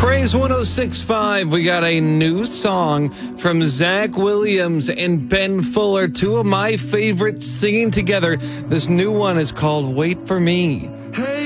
Praise 106.5. We got a new song from Zach Williams and Ben Fuller, two of my favorites singing together. This new one is called Wait for Me.